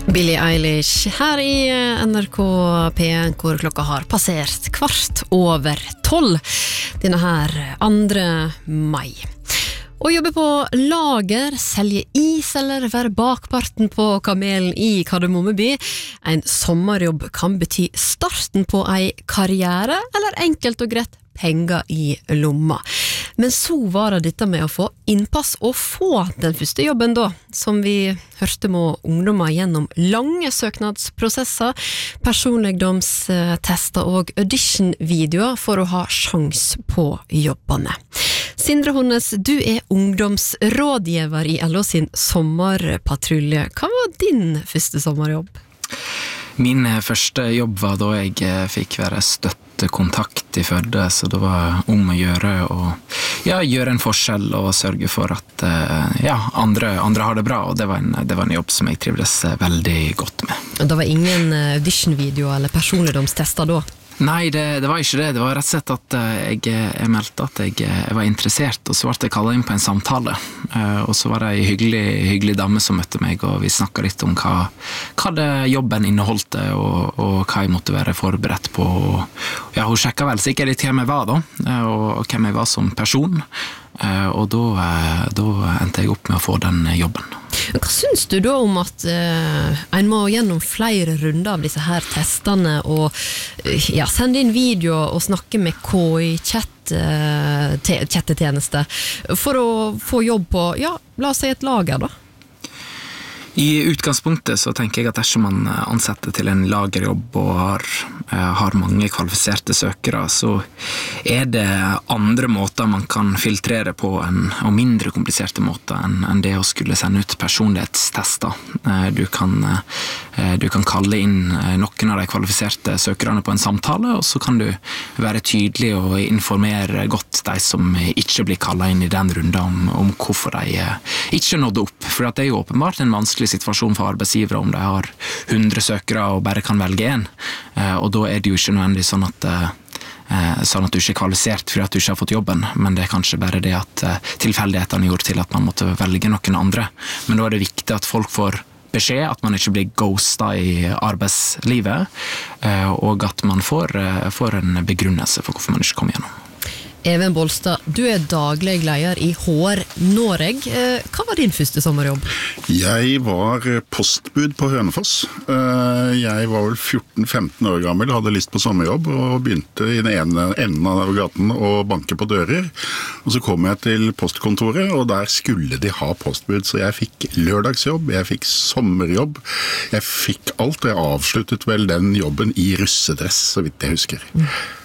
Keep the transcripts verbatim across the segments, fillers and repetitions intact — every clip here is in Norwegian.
Billie Eilish her i N R K P en, hvor klokka har passert kvart over tolv denne her andre mai. Å jobbe på lager, selge is eller være bakparten på kamelen i Kardemommeby, en sommerjobb kan bety starten på en karriere eller enkelt og greit penger i lomma. Men så var det dette med å få innpass og få den første jobben da, som vi hørte med ungdommer gjennom lange søknadsprosesser, personligdomstester og audition-videoer for å ha sjans på jobbene. Sindre Honnes, du er ungdomsrådgiver i L O sin sommerpatrulje. Hva var din første sommerjobb? Min første jobb var da jeg fikk være støttekontakt i Førde, så det var om å gjøre og ja, gjøre en forskjell og sørge for at ja, andre, andre har det bra, og det var, en, det var en jobb som jeg trivdes veldig godt med. Det var ingen audition-video eller personligdomstester da? Nei, det, det var ikke det. Det var rett og slett at jeg, jeg meldte at jeg, jeg var interessert, og så ble jeg kallet inn på en samtale. Og så var det en hyggelig, hyggelig dame som møtte meg, og vi snakket litt om hva, hva det jobben inneholdt, og, og hva jeg måtte være forberedt på. Ja, hun sjekket vel sikkert litt hvem jeg var da, og, og hvem jeg var som person. Og da, da endte jeg opp med å få den jobben. Hva syns du da om at uh, en må gjennom flere runder av disse her testene og uh, ja, sende inn video og snakke med K I-chat uh, chattetjeneste for å få jobb på, ja, la oss si et lager da? I utgangspunktet så tenker jeg at dersom man ansetter til en lagerjobb og har, har mange kvalifiserte søkere, så er det andre måter man kan filtrere på en, og mindre kompliserte måter enn, enn det å skulle sende ut personlighetstester. Du kan, du kan kalle inn noen av de kvalifiserte søkerne på en samtale, og så kan du være tydelig og informere godt de som ikke blir kallet inn i den runden om, om hvorfor de ikke nådde opp. For det er jo åpenbart en vanskelig situasjon for arbeidsgivere om de har hundre søkere og bare kan velge en, og da er det jo ikke nødvendig sånn at, sånn at du ikke er kvalifisert for at du ikke har fått jobben, men det er kanskje bare det at tilfeldighetene gjorde til at man måtte velge noen andre. Men da er det viktig at folk får beskjed, at man ikke blir ghostet i arbeidslivet, og at man får, får en begrunnelse for hvorfor man ikke kommer gjennom. Even Bolstad, du er daglig leder i H R Noreg. Hva var din første sommerjobb? Jeg var postbud på Hønefoss. Jeg var vel fjorten femten år gammel, hadde lyst på sommerjobb og begynte i den ene enden av gaten å banke på dører. Og så kom jeg til postkontoret, og der skulle de ha postbud. Så jeg fikk lørdagsjobb, jeg fikk sommerjobb, jeg fikk alt, og jeg avsluttet vel den jobben i russedress, så vidt jeg husker. Mm.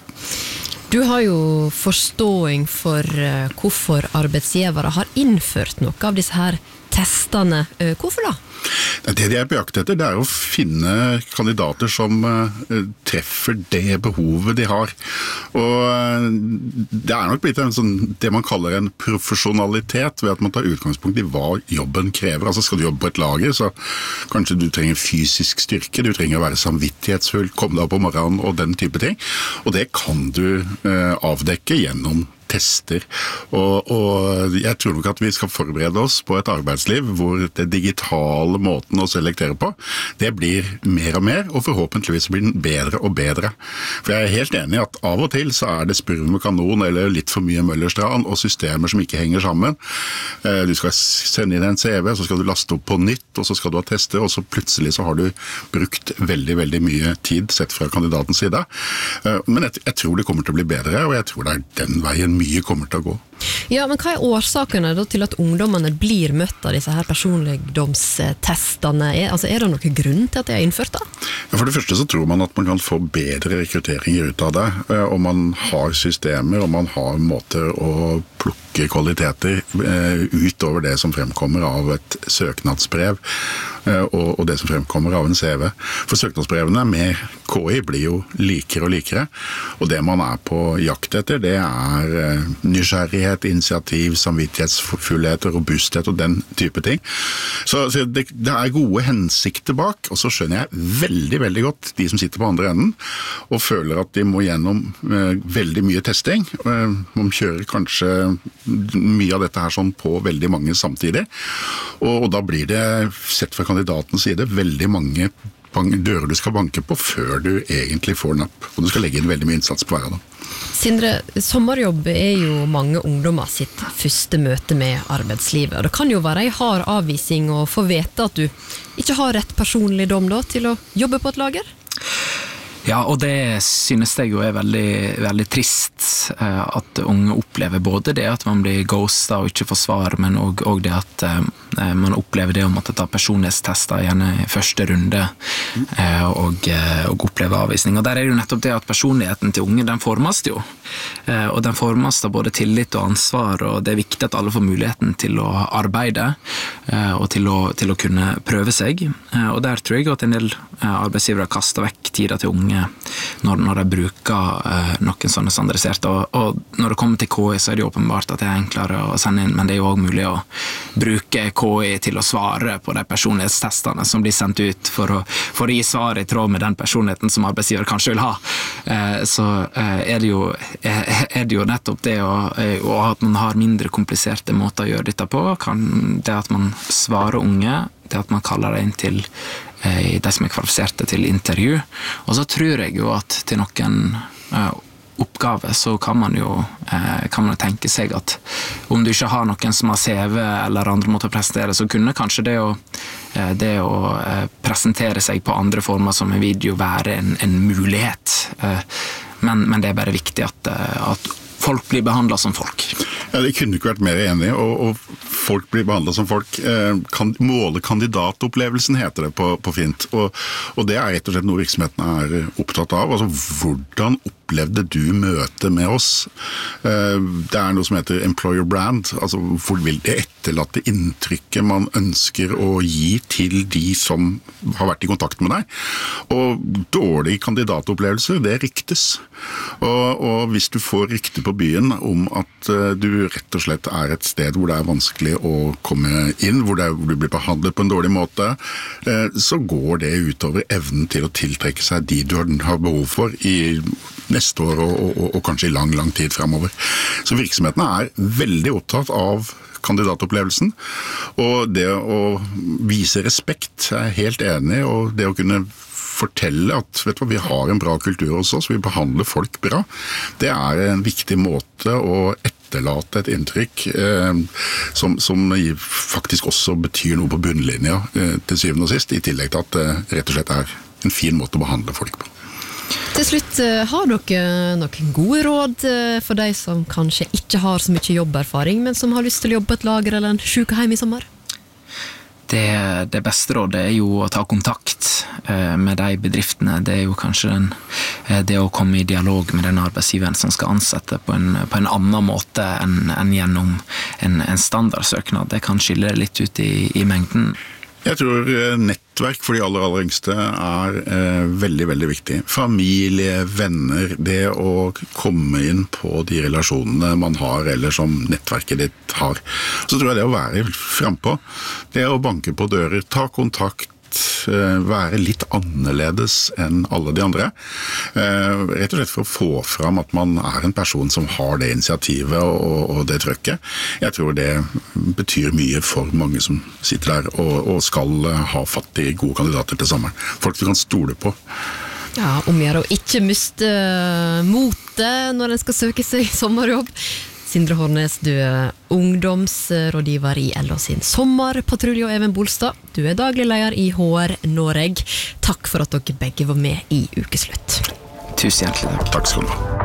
Du har jo forståing for uh, hvorfor arbeidsgivere har innført noe av disse her testene. Uh, hvorfor da? Det de er på jakt etter, det er å finne kandidater som uh, treffer det behovet de har. Og uh, det er nok blitt en sånn, det man kaller en profesjonalitet, ved at man tar utgangspunkt i hva jobben krever. Altså skal du jobbe på et lager, så kanskje du trenger fysisk styrke, du trenger å være samvittighetsfull, komme deg opp om morgenen og den type ting. Og det kan du uh, avdekke gjennom tester, og, og jeg tror nok at vi skal forberede oss på et arbeidsliv hvor det digitale måten å selektere på, det blir mer og mer, og forhåpentligvis blir den bedre og bedre. For jeg er helt enig i at av og til så er det spurv med kanon eller litt for mye møllerstran og systemer som ikke henger sammen. Du skal sende inn en C V, så skal du laste opp på nytt, og så skal du ha tester, og så plutselig så har du brukt veldig, veldig mye tid sett fra kandidatens side. Men jeg, jeg tror det kommer til å bli bedre, og jeg tror det er den veien mye kommer til å gå. Ja, men hva er årsakene da til at ungdommene blir møtt av disse her personligdomstestene? Er, altså, er det noen grunn til at de har innført det? Ja, for det første så tror man at man kan få bedre rekrutteringer ut av det, og man har systemer, og man har måter å plukke kvaliteter utover det som fremkommer av et søknadsbrev, og det som fremkommer av en C V. For søknadsbrevene er mer K I blir jo likere og likere, og det man er på jakt etter, det er nysgjerrighet, initiativ, samvittighetsfullhet, robusthet og den type ting. Så, så det, det er gode hensikter bak, og så skjønner jeg veldig, veldig godt de som sitter på andre enden, og føler at de må gjennom eh, veldig mye testing. Eh, man kjører kanskje mye av dette her sånn på veldig mange samtidig, og, og da blir det, sett fra kandidatens side, veldig mange dører du skal banke på før du egentlig får napp, og du skal legge inn veldig mye innsats på hver av dem. Sindre, sommerjobb er jo mange ungdommer sitt første møte med arbeidslivet, og det kan jo være en hard avvisning å få vite at du ikke har rett personlig dom da, til å jobbe på et lager? Ja, og det synes jeg jo er veldig, veldig trist, eh, at unge opplever både det at man blir ghostet og ikke får svar, men også, også det at eh, man opplever det om at det tar personlighetstester gjerne i første runde, eh, og, og opplever avvisning. Og der er det jo nettopp det at personligheten til unge, den formes jo, eh, og den formes av både tillit og ansvar, og det er viktig at alle får muligheten til å arbeide, eh, og til å, til å kunne prøve seg. Eh, og der tror jeg at en del eh, arbeidsgivere kaster vekk tida til unge Når, når de bruker eh, noen sånne standardiserte, og, og når det kommer til K I så er det jo åpenbart at det er enklere å sende inn, men det er jo også mulig å bruke K I til å svare på de personlighetstestene som blir sendt ut for å, for å gi svar i tråd med den personligheten som arbeidsgiver kanskje vil ha. Eh, så eh, er, det jo, er, er det jo nettopp det å, å at man har mindre kompliserte måter å gjøre dette på, kan det at man svarer unge, det at man kaller det inn til eh, de som er kvalifiserte til intervju. Og så tror jeg jo at til noen eh, oppgaver så kan man jo eh, kan man tenke seg at om du ikke har noen som har C V eller andre måter å presentere, så kunne kanskje det å, eh, det å eh, presentere seg på andre former som en video være en, en mulighet. Eh, men, men det er bare viktig at, at folk blir behandlet som folk. Ja, det kunne ikke vært mer enig, og, og folk blir behandlet som folk. Eh, kan, måle kandidatopplevelsen heter det på, på fint, og, og det er rett og slett noe virksomheten er opptatt av. Altså, hvordan opplevde du møte med oss? Eh, det er noe som heter employer brand, altså hvor vil det etterlatte inntrykket man ønsker å gi til de som har vært i kontakt med deg? Og dårlige kandidatopplevelser, det ryktes. Og, og hvis du får rykte på byen om at uh, du rett og slett er et sted hvor det er vanskelig å komme inn, hvor, det er, hvor du blir behandlet på en dårlig måte, uh, så går det utover evnen til å tiltrekke seg de du har behov for i neste år og, og, og, og kanskje i lang, lang tid fremover. Så virksomhetene er veldig opptatt av kandidatopplevelsen, og det å vise respekt er jeg helt enig, og det å kunne fortelle at vet du hva, vi har en bra kultur hos oss, vi behandler folk bra. Det er en viktig måte å etterlate et inntrykk eh, som, som faktisk også betyr noe på bunnlinja eh, til syvende og sist, i tillegg til at det rett og slett er en fin måte å behandle folk på. Til slutt, har dere noen gode råd for de som kanskje ikke har så mye jobberfaring, men som har lyst til å jobbe på et lager eller en sykehjem i sommer? Det, det beste rådet er jo å ta kontakt eh, med de bedriftene. Det er jo kanskje den, eh, det å komme i dialog med den arbeidsgiveren som skal ansette på en, på en annen måte enn, enn gjennom en, en standardsøknad. Det kan skille litt ut i, i mengden. Jeg tror nettverk for de aller, aller yngste er eh, veldig, veldig viktig. Familie, venner, det å komme inn på de relasjonene man har, eller som nettverket ditt har. Så tror jeg det å være frempå, det å banke på dører, ta kontakt, være litt annerledes enn alle de andre. Rett og slett for å få fram at man er en person som har det initiativet og, og det trøkket. Jeg tror det betyr mye for mange som sitter der og, og skal ha fatt i gode kandidater til sommeren. Folk du kan stole på. Ja, omgjør å ikke miste motet når en skal søke seg sommerjobb. Sindre Hornes, du er ungdomsrådgiver i L O sin sommerpatrulje, og Even Bolstad, du er daglig leder i H R Norge. Takk for at dere begge var med i Ukeslutt. Tusen hjertelig takk. Takk skal du ha.